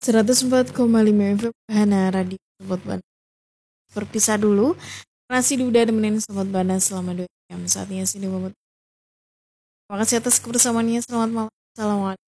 104,5 FM Hana Radio Sobat Bana. Berpisah dulu. Nasi udah nemenin Sobat Bana selama 2 jam. Saatnya sini Terima kasih atas kebersamaannya. Selamat malam. Assalamualaikum.